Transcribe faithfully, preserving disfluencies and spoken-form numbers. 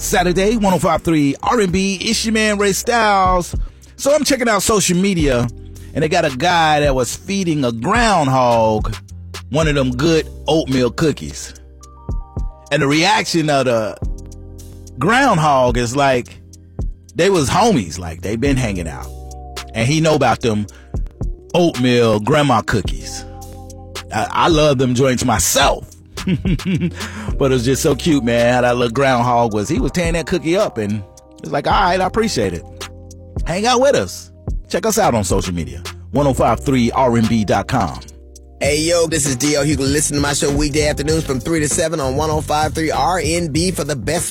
Saturday, one oh five point three R and B. It's your man, Ray Styles. So I'm checking out social media, and they got a guy that was feeding a groundhog one of them good oatmeal cookies. And the reaction of the groundhog is like, they was homies, like they been hanging out. And he know about them oatmeal grandma cookies. I, I love them joints myself. But it was just so cute, man, how that little groundhog was. He was tearing that cookie up, and it's like, all right, I appreciate it. Hang out with us. Check us out on social media. ten fifty-three R and B dot com. Hey, yo, this is D L. You can listen to my show weekday afternoons from three to seven on ten fifty-three R and B for the best